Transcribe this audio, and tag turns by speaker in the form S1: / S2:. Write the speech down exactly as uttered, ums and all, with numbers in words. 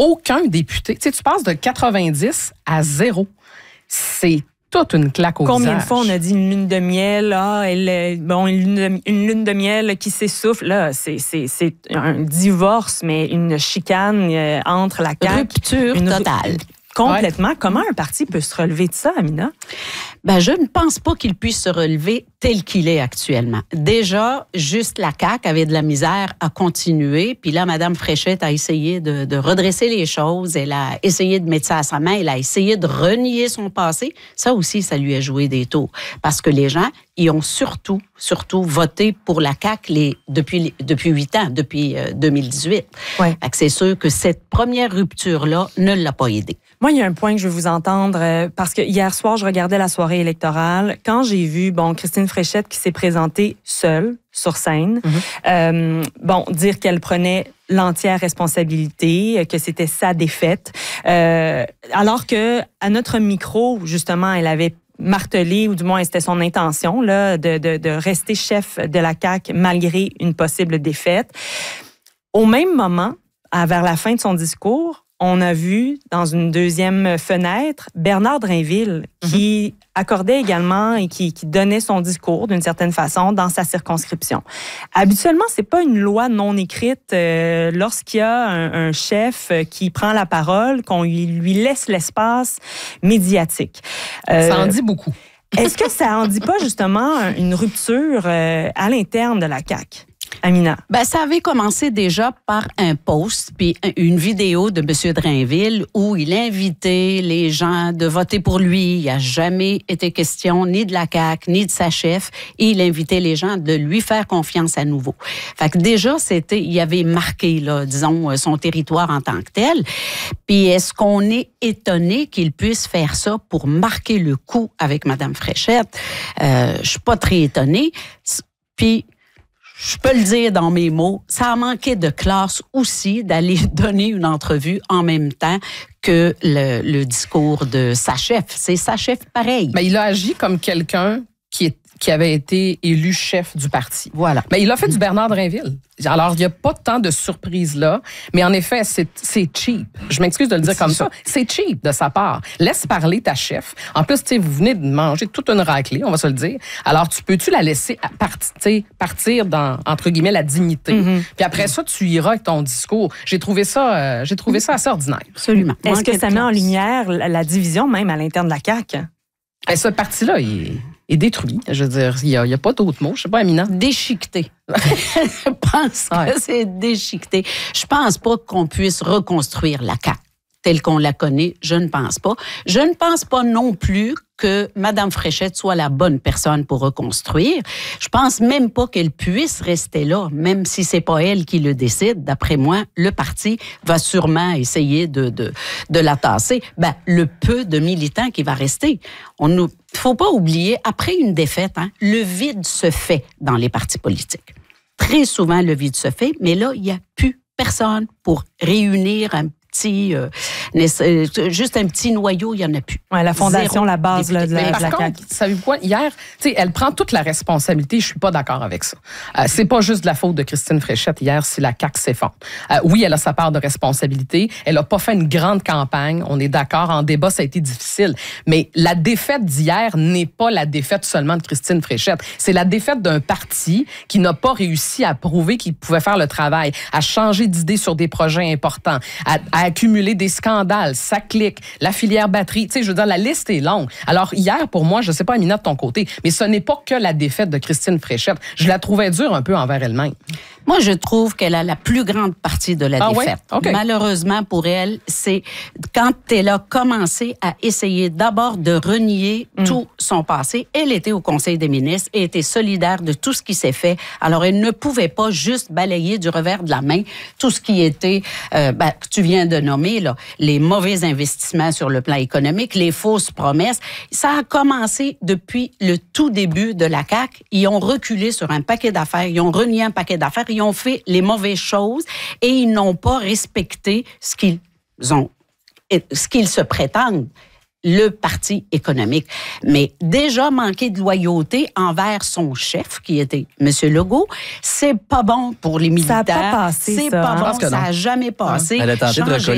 S1: aucun député. Tu sais, tu passes de quatre-vingt-dix à zéro. C'est toute une claque au
S2: Combien
S1: visage.
S2: de fois on a dit une lune de miel, ah, elle, bon, une lune de, une lune de miel qui s'essouffle. Là, c'est, c'est, c'est un divorce, mais une chicane euh, entre la C A Q.
S3: Rupture
S2: une
S3: totale.
S2: Complètement. Ouais. Comment un parti peut se relever de ça, Amina?
S3: Ben, je ne pense pas qu'il puisse se relever tel qu'il est actuellement. Déjà, juste la C A Q avait de la misère à continuer. Puis là, Mme Fréchette a essayé de, de redresser les choses. Elle a essayé de mettre ça à sa main. Elle a essayé de renier son passé. Ça aussi, ça lui a joué des tours. Parce que les gens, ils ont surtout, surtout voté pour la C A Q les, depuis, depuis huit ans, depuis euh, deux mille dix-huit. Ouais. Fait que c'est sûr que cette première rupture-là ne l'a pas aidé.
S2: Moi, il y a un point que je veux vous entendre, euh, parce que hier soir, je regardais la soirée électorale. Quand j'ai vu, bon, Christine Fréchette qui s'est présentée seule sur scène, mm-hmm. euh, bon, dire qu'elle prenait l'entière responsabilité, que c'était sa défaite, euh, alors que à notre micro, justement, elle avait martelé, ou du moins c'était son intention, là, de, de, de rester chef de la C A Q malgré une possible défaite. Au même moment, à, vers la fin de son discours, on a vu dans une deuxième fenêtre Bernard Drainville qui mm-hmm. accordait également et qui, qui donnait son discours d'une certaine façon dans sa circonscription. Habituellement, c'est pas une loi non écrite euh, lorsqu'il y a un, un chef qui prend la parole, qu'on lui, lui laisse l'espace médiatique.
S1: Euh, ça en dit beaucoup.
S2: Est-ce que ça en dit pas justement une rupture euh, à l'interne de la C A Q? Amina?
S3: Ben, ça avait commencé déjà par un post puis une vidéo de M. Drainville où il invitait les gens de voter pour lui. Il n'a jamais été question ni de la C A Q, ni de sa chef. Et il invitait les gens de lui faire confiance à nouveau. Fait que déjà, c'était, il avait marqué, là, disons, son territoire en tant que tel. Puis est-ce qu'on est étonné qu'il puisse faire ça pour marquer le coup avec Mme Fréchette? Euh, je suis pas très étonnée. Puis je peux le dire dans mes mots, ça a manqué de classe aussi d'aller donner une entrevue en même temps que le, le discours de sa chef. C'est sa chef pareil.
S1: Mais il a agi comme quelqu'un qui, est, qui avait été élu chef du parti.
S3: Voilà.
S1: Mais il a fait du Bernard Drainville. Alors, il n'y a pas tant de surprises là, mais en effet, c'est, c'est cheap. Je m'excuse de le dire comme ça. C'est cheap de sa part. Laisse parler ta chef. En plus, tu sais, vous venez de manger toute une raclée, on va se le dire. Alors, tu peux-tu la laisser partir, partir dans, entre guillemets, la dignité? Mm-hmm. Puis après ça, tu iras avec ton discours. J'ai trouvé ça, euh, j'ai trouvé ça assez ordinaire.
S3: Absolument.
S2: Est-ce que ça met en lumière la, la division même à l'interne de la C A Q?
S1: Et ce parti-là, il est... est détruit. Je veux dire, il n'y a, a pas d'autre mot. Je sais pas, Amina.
S3: Déchiqueté. Je pense que ouais. c'est déchiqueté. Je pense pas qu'on puisse reconstruire la C A Q telle qu'on la connaît. Je ne pense pas. Je ne pense pas non plus que Mme Fréchette soit la bonne personne pour reconstruire. Je pense même pas qu'elle puisse rester là, même si c'est pas elle qui le décide. D'après moi, le parti va sûrement essayer de, de, de la tasser. Ben, le peu de militants qui va rester. On ne faut pas oublier, après une défaite, hein, le vide se fait dans les partis politiques. Très souvent, le vide se fait, mais là, il n'y a plus personne pour réunir un petit, euh, juste un petit noyau, il n'y en a plus.
S2: Ouais, la fondation,
S3: Zéro
S2: la base là, de la,
S1: mais par
S2: de la
S1: contre,
S2: C A Q.
S1: savez-vous quoi? Hier, tu sais, elle prend toute la responsabilité. Je suis pas d'accord avec ça. Euh, c'est pas juste de la faute de Christine Fréchette hier si la C A Q s'effondre. Euh, oui, elle a sa part de responsabilité. Elle a pas fait une grande campagne. On est d'accord. En débat, ça a été difficile. Mais la défaite d'hier n'est pas la défaite seulement de Christine Fréchette. C'est la défaite d'un parti qui n'a pas réussi à prouver qu'il pouvait faire le travail, à changer d'idée sur des projets importants, à, à accumuler des scandales. Ça clique. La filière batterie. Tu sais, je veux dire, la liste est longue. Alors, hier, pour moi, je sais pas, Amina, de ton côté, mais ce n'est pas que la défaite de Christine Fréchette. Je la trouvais dure un peu envers elle-même.
S3: Moi, je trouve qu'elle a la plus grande partie de la
S1: ah
S3: défaite.
S1: Oui? Okay.
S3: Malheureusement pour elle, c'est quand elle a commencé à essayer d'abord de renier mm. tout son passé. Elle était au Conseil des ministres et était solidaire de tout ce qui s'est fait. Alors, elle ne pouvait pas juste balayer du revers de la main tout ce qui était, euh, ben, que tu viens de nommer, là, les mauvais investissements sur le plan économique, les fausses promesses. Ça a commencé depuis le tout début de la C A Q. Ils ont reculé sur un paquet d'affaires, ils ont renié un paquet d'affaires, ils ont fait les mauvaises choses et ils n'ont pas respecté ce qu'ils ont, ce qu'ils se prétendent, le parti économique. Mais déjà manquer de loyauté envers son chef, qui était M. Legault, c'est pas bon pour les militaires.
S2: Ça n'a pas passé,
S3: c'est
S2: ça.
S3: pas bon, ça n'a jamais passé.
S4: Elle a tenté de recoller